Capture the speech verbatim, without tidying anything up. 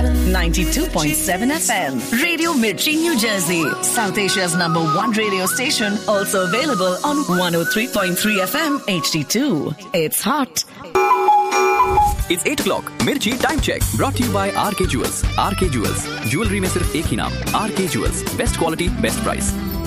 ninety-two point seven F M. Radio Mirchi, New Jersey. South Asia's number one radio station. Also available on one oh three point three F M H D two. It's hot. It's eight o'clock. Mirchi time check. Brought to you by R K Jewels. R K Jewels. Jewelry में सिर्फ एक ही नाम. R K Jewels. Best quality, best price.